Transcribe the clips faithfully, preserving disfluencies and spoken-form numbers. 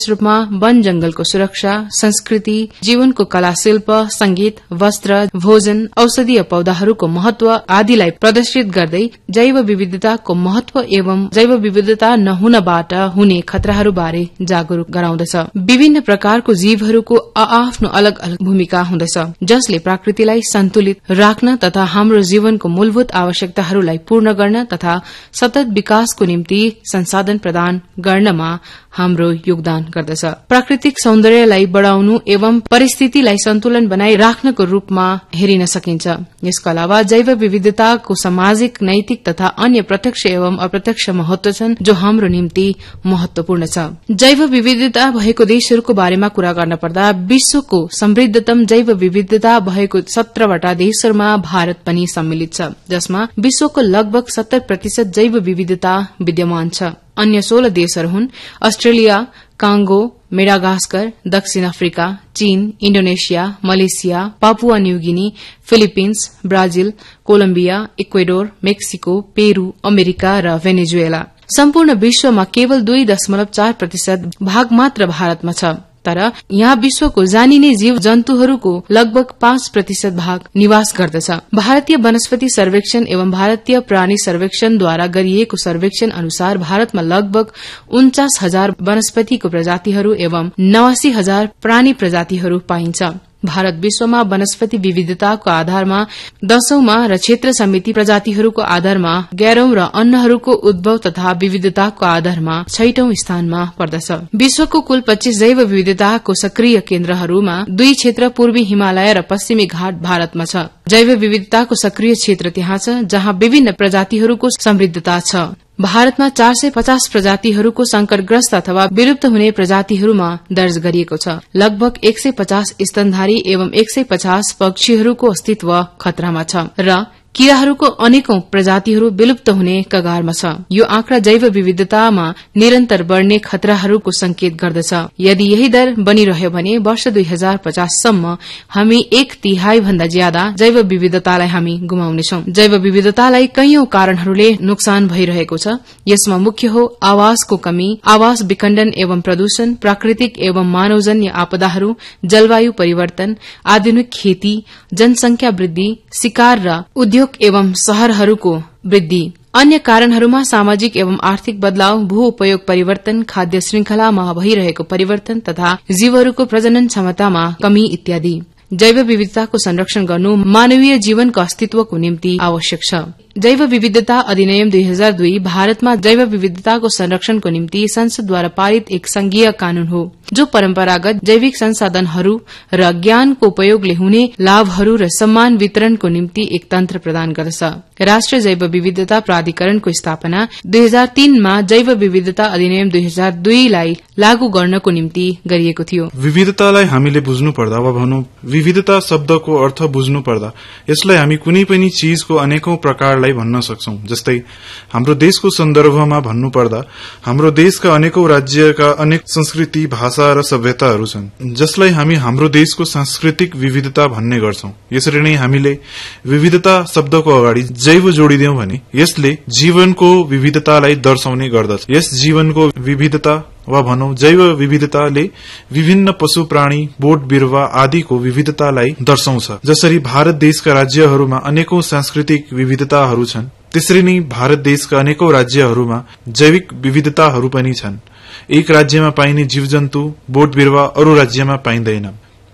रूपमा वन जंगलको सुरक्षा, संस्कृति, जीवनको कला शिल्प, संगीत, वस्त्र, भोजन, औषधीय पौधाहरूको महत्व आदिलाई प्रदर्शित गर्दै जैव विविधताको महत्व एवं जैव विविधता नहुनबाट हुने खतराहरूबारे जागरूक गराउँदछ। विभिन्न प्रकारको जीवहरूको आआफ्नो अलग अलग भूमिका हुँदछ, जसले प्रकृतिलाई सन्तुलित राख्न तथा हाम्रो जीवनको मूलभूत आवश्यकताहरूलाई पूर्ण गर्न तथा सतत विकासको निम्ति संसाधन प्रदान गर्नमा हाम्रो योगदान गर्दछ। प्राकृतिक सौन्दर्यलाई बढ़ाउनु एवं परिस्थितिलाई सन्तुलन बनाइ राख्नको रूपमा हेरिन सकिन्छ। यसको अलावा जैव विविधताको सामाजिक, नैतिक तथा अन्य प्रत्यक्ष एवं अप्रत्यक्ष महत्व छन्, जो हाम्रो निम्ति महत्वपूर्ण छ। जैव विविधता भएको देशहरूको बारेमा कुरा गर्न पर्दा विश्वको समृद्धतम जैव विविधता भएको सत्रवटा देशहरूमा भारत पनि सम्मिलित छ, जसमा विश्वको लगभग सत्तर प्रतिशत जैव विविधता विद्यमान छ। अन्य सोह्र देशहरू हुन् अस्ट्रेलिया, कांगो, मेडागास्कर, दक्षिण अफ्रिका, चीन, Indonesia, Malaysia, Papua New Guinea, Philippines, Brazil, Colombia, Ecuador, Mexico, Peru, America र भेनेजुएला। सम्पूर्ण विश्वमा केवल दुई दशमलव चार प्रतिशत भाग मात्र भारतमा छ, तर यहाँ विश्वको जानिने जीव जन्तुहरूको लगभग पाँच प्रतिशत भाग निवास गर्दछ। भारतीय वनस्पति सर्वेक्षण एवं भारतीय प्राणी सर्वेक्षणद्वारा गरिएको सर्वेक्षण अनुसार भारतमा लगभग उन्चास हजार वनस्पतिको प्रजातिहरू एवं नवासी हजार प्राणी प्रजातिहरू पाइन्छ। भारत विश्वमा वनस्पति विविधताको आधारमा दशौंमा र क्षेत्र समिति प्रजातिहरूको आधारमा ग्यारौं र अन्नहरूको उद्भव तथा विविधताको आधारमा छैटौं स्थानमा पर्दछ। विश्वको कुल पच्चीस जैव विविधताको सक्रिय केन्द्रहरूमा दुई क्षेत्र पूर्वी हिमालय र पश्चिमी घाट भारतमा छ। जैव विविधताको सक्रिय क्षेत्र त्यहाँ छ जहाँ विभिन्न प्रजातिहरूको समृद्धता छ। भारतमा चार सय पचास प्रजातिहरूको संकटग्रस्त अथवा विलुप्त हुने प्रजातिहरूमा दर्ज गरिएको छ। लगभग एक सय पचास स्तनधारी एवं एक सय पचास पक्षीहरूको अस्तित्व खतरामा छ र कीराहरूको अनेकौं प्रजातिहरू विलुप्त हुने कगारमा छ। यो आँकड़ा जैव विविधतामा निरन्तर बढ़ने खतराहरूको संकेत गर्दछ। यदि यही दर बनिरह्यो भने वर्ष दुई हजार पचाससम्म हामी एक तिहाई भन्दा ज्यादा जैव विविधतालाई हामी गुमाउनेछौं। जैव विविधतालाई कैयौं कारणहरूले नोक्सान भइरहेको छ। यसमा मुख्य हो आवासको कमी, आवास विखण्डन एवं प्रदूषण, प्राकृतिक एवं मानवजन्य आपदाहरू, जलवायु परिवर्तन, आधुनिक खेती, जनसंख्या वृद्धि, शिकार र उद्योग एवं शहरहरूको वृद्धि। अन्य कारणहरूमा सामाजिक एवं आर्थिक बदलाव, भू उपयोग परिवर्तन, खाद्य श्रृंखलामा भइरहेको परिवर्तन तथा जीवहरूको प्रजनन क्षमतामा कमी इत्यादि। जैव विविधताको संरक्षण गर्नु मानवीय जीवनको अस्तित्वको निम्ति आवश्यक छ। जैव विविधता अधिनियम दुई हजार दुई भारतमा जैव विविधताको संरक्षणको निम्ति संसदद्वारा पारित एक संघीय कानून हो, जो परम्परागत जैविक संसाधनहरू र ज्ञानको उपयोगले हुने लाभहरू र सम्मान वितरणको निम्ति एक तन्त्र प्रदान गर्दछ। राष्ट्रिय जैव विविधता प्राधिकरणको स्थापना दुई हजार तीनमा जैव विविधता अधिनियम दुई हजार दुईलाई लागू गर्नको निम्ति गरिएको थियो। विविधतालाई हामीले बुझ्नु पर्दा वा भनौं विविधता शब्दको अर्थ बुझ्नु पर्दा यसलाई हामी कुनै पनि चीजको अनेकौं प्रकारलाई भन्न सक्छौं। जस्तै हाम्रो देशको सन्दर्भमा भन्नुपर्दा हाम्रो देशका अनेकौं राज्यका अनेक संस्कृति, भाषा र सभ्यताहरू छन्, जसलाई हामी हाम्रो देशको सांस्कृतिक विविधता भन्ने गर्छौं। यसरी नै हामीले विविधता शब्दको अगाडि जैव जोडिदियौं भने यसले जीवनको विविधतालाई दर्शाउने गर्दछ। यस जीवनको विविधता वा भनौं जैव विविधताले विभिन्न पशु प्राणी, बोट बिरुवा आदिको विविधतालाई दर्शाउँछ। जसरी भारत देशका राज्यहरूमा अनेकौं सांस्कृतिक विविधताहरू छन्, त्यसरी नै भारत देशका अनेकौं राज्यहरूमा जैविक विविधताहरू पनि छन्। एक राज्यमा पाइने जीवजन्तु, बोट बिरुवा अरू राज्यमा पाइँदैन।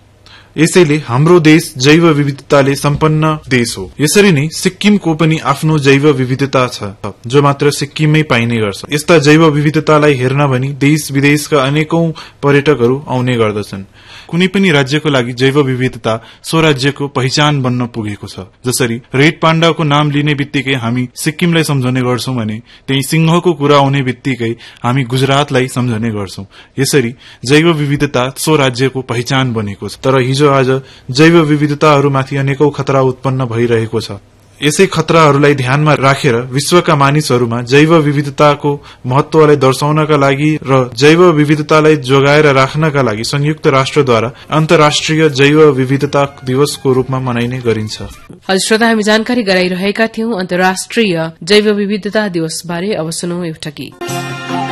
यसैले हाम्रो देश जैव विविधताले सम्पन्न देश हो। यसरी नै सिक्किमको पनि आफ्नो जैव विविधता छ, जो मात्र सिक्किममै पाइने गर्छ। यस्ता जैव विविधतालाई हेर्न भनी देश विदेशका अनेकौं पर्यटकहरू आउने गर्दछन्। कुनै पनि राज्यको लागि जैव विविधता सो राज्यको पहिचान बन्न पुगेको छ। जसरी रेड पाण्डाको नाम लिने बित्तिकै हामी सिक्किमलाई सम्झने गर्छौं भने त्यही सिंहको कुरा आउने बित्तिकै हामी गुजरातलाई सम्झने गर्छौं। यसरी जैव विविधता सो राज्यको पहिचान बनेको छ। तर हिजो आज जैव विविधताहरूमाथि अनेकौं खतरा उत्पन्न भइरहेको छ। यसै खतराहरूलाई ध्यानमा राखेर विश्वका मानिसहरूमा जैव विविधताको महत्वलाई दर्शाउनका लागि र जैव विविधतालाई जोगाएर राख्नका लागि संयुक्त राष्ट्रद्वारा अन्तर्राष्ट्रिय जैव विविधता दिवसको रूपमा मनाइने गरिन्छ। हजुर श्रोता, हामी जानकारी गराइरहेका थियौं अन्तर्राष्ट्रिय जैव विविधता दिवस बारे। अब सुनौ एउटा गीत।